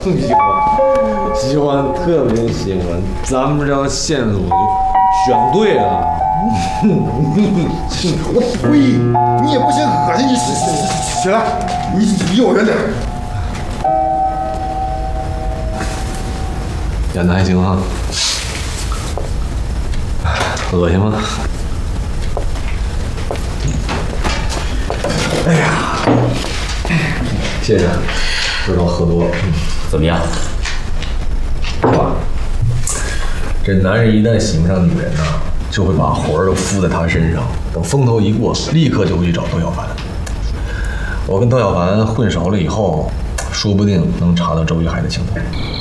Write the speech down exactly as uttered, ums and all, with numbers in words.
喜欢，喜欢，特别喜欢。咱们这条线索就选对了。 我呸！你也不嫌恶心，你起来，你离我远点。 演的还行哈。恶心吗？哎呀，谢谢，知道喝多了。 怎么样？ 爸，这男人一旦喜欢上女人呢，就会把魂儿都附在她身上，等风头一过，立刻就会去找窦小凡。我跟窦小凡混熟了以后，说不定能查到周一海的行踪。